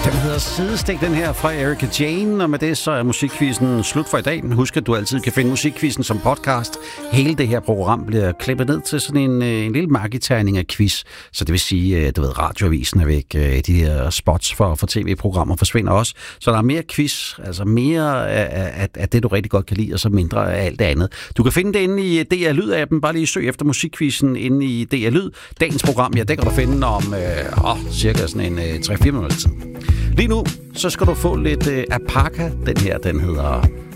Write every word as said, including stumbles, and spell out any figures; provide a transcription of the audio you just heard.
Den hedder Sidestik, den her fra Erika Jane, og med det så er musikquizzen slut for i dag. Husk, at du altid kan finde musikquizzen som podcast. Hele det her program bliver klippet ned til sådan en, en lille marketerning af quiz. Så det vil sige, du ved, radioavisen er væk, de her spots for, for tv-programmer forsvinder også. Så der er mere quiz, altså mere af, af, af det, du rigtig godt kan lide, og så mindre af alt det andet. Du kan finde det inde i D R Lyd-appen. Bare lige søg efter musikquizzen inde i D R Lyd. Dagens program, ja, det kan du finde om øh, åh, cirka sådan en øh, tre fire minutter tid. Lige nu, så skal du få lidt øh, Apaka. Den her, den hedder